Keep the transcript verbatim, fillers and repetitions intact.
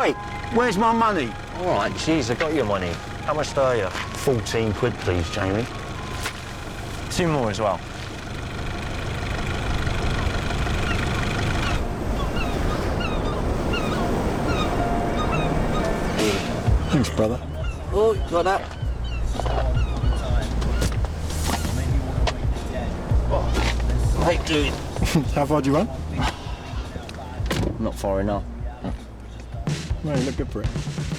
Oi, where's my money? All right, jeez, I got your money. How much do I owe you? Fourteen quid, please, Jamie. Two more as well. Thanks, brother. Oh, you got that? Oh, I hate doing. How far do you run? Not far enough. No, you look good for it.